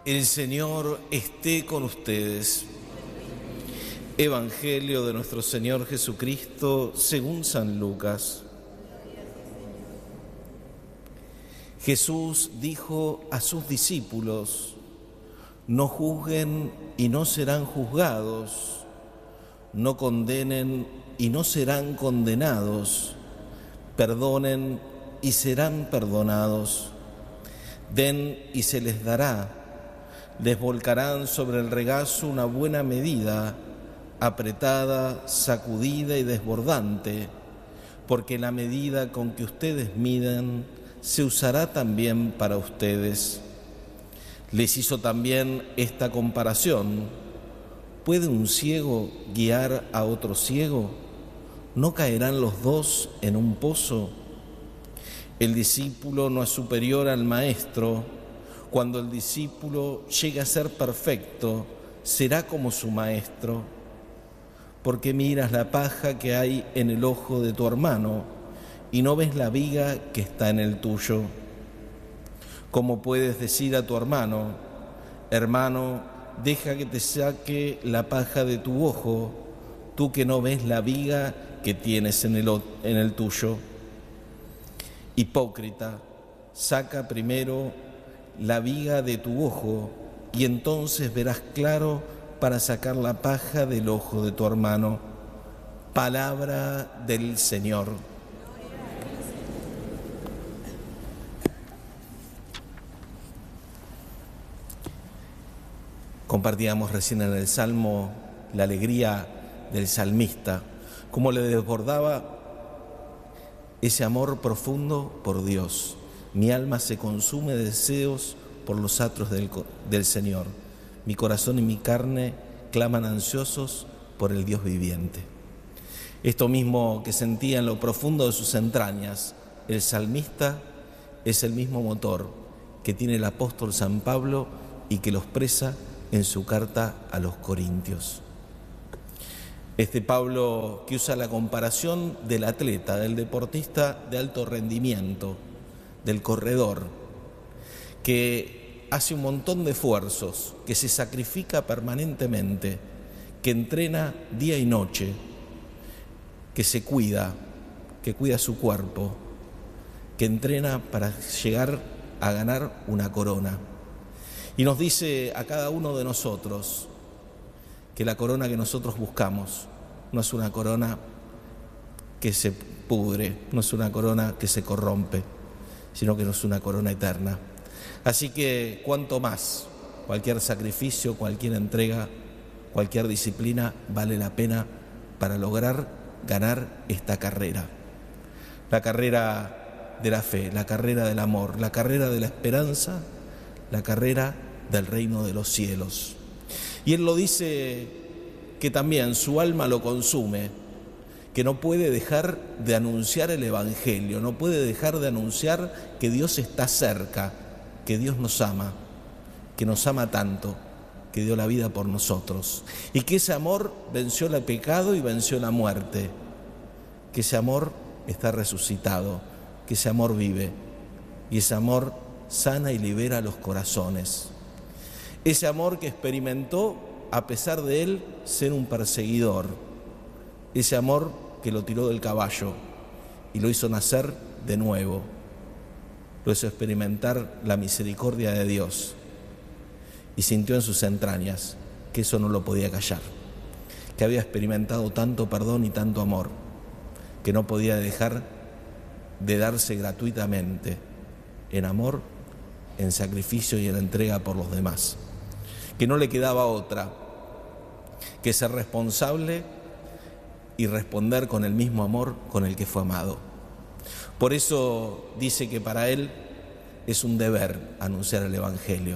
El Señor esté con ustedes. Evangelio de nuestro Señor Jesucristo según San Lucas. Jesús dijo a sus discípulos: no juzguen y no serán juzgados, no condenen y no serán condenados, perdonen y serán perdonados, den y se les dará. Les volcarán sobre el regazo una buena medida, apretada, sacudida y desbordante, porque la medida con que ustedes miden se usará también para ustedes. Les hizo también esta comparación: ¿puede un ciego guiar a otro ciego? ¿No caerán los dos en un pozo? El discípulo no es superior al maestro. Cuando el discípulo llegue a ser perfecto, será como su maestro. Porque miras la paja que hay en el ojo de tu hermano y no ves la viga que está en el tuyo. ¿Cómo puedes decir a tu hermano: hermano, deja que te saque la paja de tu ojo, tú que no ves la viga que tienes en el tuyo? Hipócrita, saca primero la viga de tu ojo y entonces verás claro para sacar la paja del ojo de tu hermano. Palabra del Señor. Compartíamos recién en el Salmo la alegría del salmista, cómo le desbordaba ese amor profundo por Dios. Mi alma se consume de deseos por los atrios del Señor. Mi corazón y mi carne claman ansiosos por el Dios viviente. Esto mismo que sentía en lo profundo de sus entrañas el salmista es el mismo motor que tiene el apóstol San Pablo y que lo expresa en su carta a los Corintios. Este Pablo que usa la comparación del atleta, del deportista de alto rendimiento, del corredor, que hace un montón de esfuerzos, que se sacrifica permanentemente, que entrena día y noche, que se cuida, que cuida su cuerpo, que entrena para llegar a ganar una corona. Y nos dice a cada uno de nosotros que la corona que nosotros buscamos no es una corona que se pudre, no es una corona que se corrompe, sino que no es una corona eterna. Así que cuanto más, cualquier sacrificio, cualquier entrega, cualquier disciplina vale la pena para lograr ganar esta carrera. La carrera de la fe, la carrera del amor, la carrera de la esperanza, la carrera del reino de los cielos. Y él lo dice que también su alma lo consume, que no puede dejar de anunciar el Evangelio, no puede dejar de anunciar que Dios está cerca, que Dios nos ama, que nos ama tanto, que dio la vida por nosotros, y que ese amor venció el pecado y venció la muerte, que ese amor está resucitado, que ese amor vive, y ese amor sana y libera los corazones. Ese amor que experimentó a pesar de él ser un perseguidor, ese amor que lo tiró del caballo y lo hizo nacer de nuevo, lo hizo experimentar la misericordia de Dios y sintió en sus entrañas que eso no lo podía callar, que había experimentado tanto perdón y tanto amor, que no podía dejar de darse gratuitamente en amor, en sacrificio y en entrega por los demás, que no le quedaba otra que ser responsable y responder con el mismo amor con el que fue amado. Por eso dice que para él es un deber anunciar el Evangelio.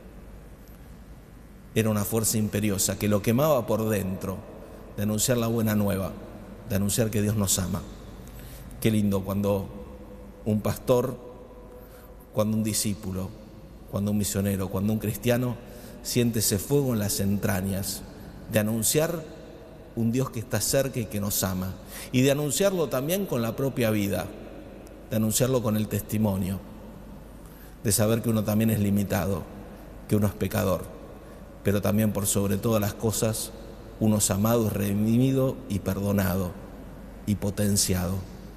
Era una fuerza imperiosa que lo quemaba por dentro, de anunciar la buena nueva, de anunciar que Dios nos ama. Qué lindo cuando un pastor, cuando un discípulo, cuando un misionero, cuando un cristiano siente ese fuego en las entrañas de anunciar un Dios que está cerca y que nos ama, y de anunciarlo también con la propia vida, de anunciarlo con el testimonio, de saber que uno también es limitado, que uno es pecador, pero también por sobre todas las cosas uno es amado, redimido y perdonado y potenciado.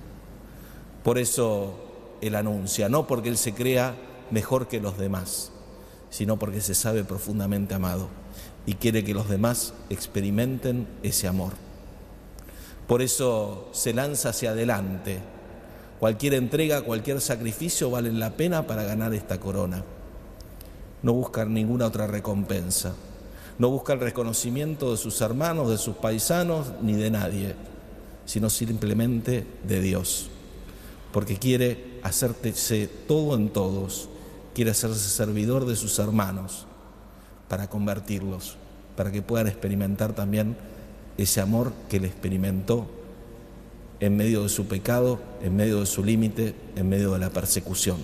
Por eso Él anuncia, no porque Él se crea mejor que los demás, sino porque se sabe profundamente amado y quiere que los demás experimenten ese amor. Por eso se lanza hacia adelante. Cualquier entrega, cualquier sacrificio valen la pena para ganar esta corona. No busca ninguna otra recompensa. No busca el reconocimiento de sus hermanos, de sus paisanos, ni de nadie, sino simplemente de Dios. Porque quiere hacerse todo en todos. Quiere hacerse servidor de sus hermanos para convertirlos, para que puedan experimentar también ese amor que Él experimentó en medio de su pecado, en medio de su límite, en medio de la persecución.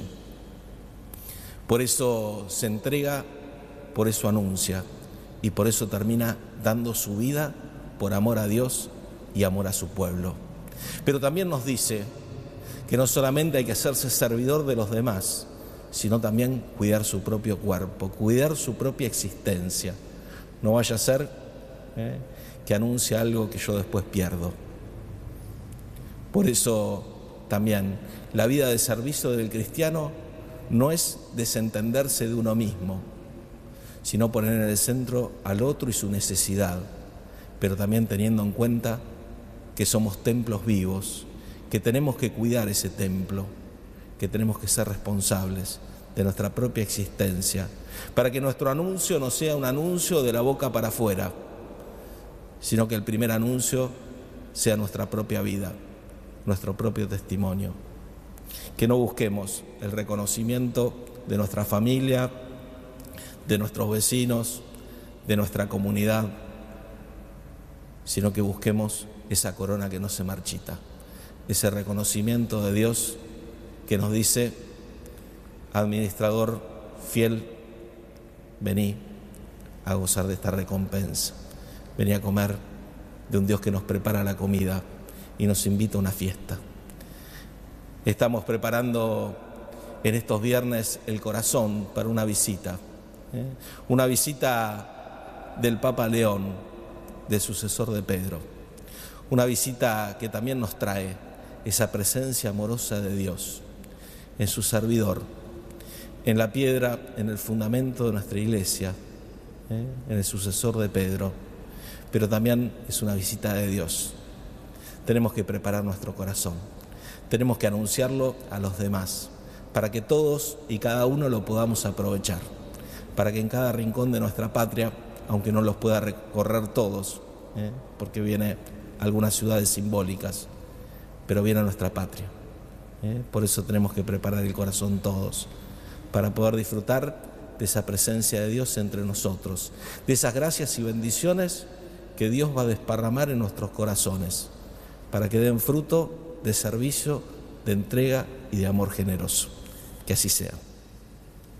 Por eso se entrega, por eso anuncia y por eso termina dando su vida por amor a Dios y amor a su pueblo. Pero también nos dice que no solamente hay que hacerse servidor de los demás, sino también cuidar su propio cuerpo, cuidar su propia existencia. No vaya a ser que anuncie algo que yo después pierdo. Por eso también la vida de servicio del cristiano no es desentenderse de uno mismo, sino poner en el centro al otro y su necesidad, pero también teniendo en cuenta que somos templos vivos, que tenemos que cuidar ese templo, que tenemos que ser responsables de nuestra propia existencia, para que nuestro anuncio no sea un anuncio de la boca para afuera, sino que el primer anuncio sea nuestra propia vida, nuestro propio testimonio. Que no busquemos el reconocimiento de nuestra familia, de nuestros vecinos, de nuestra comunidad, sino que busquemos esa corona que no se marchita, ese reconocimiento de Dios que nos dice: administrador fiel, vení a gozar de esta recompensa, vení a comer de un Dios que nos prepara la comida y nos invita a una fiesta. Estamos preparando en estos viernes el corazón para una visita del Papa León, del sucesor de Pedro, una visita que también nos trae esa presencia amorosa de Dios en su servidor, en la piedra, en el fundamento de nuestra iglesia, en el sucesor de Pedro, pero también es una visita de Dios. Tenemos que preparar nuestro corazón, tenemos que anunciarlo a los demás, para que todos y cada uno lo podamos aprovechar, para que en cada rincón de nuestra patria, aunque no los pueda recorrer todos, porque viene algunas ciudades simbólicas, pero viene a nuestra patria. Por eso tenemos que preparar el corazón todos, para poder disfrutar de esa presencia de Dios entre nosotros, de esas gracias y bendiciones que Dios va a desparramar en nuestros corazones, para que den fruto de servicio, de entrega y de amor generoso. Que así sea.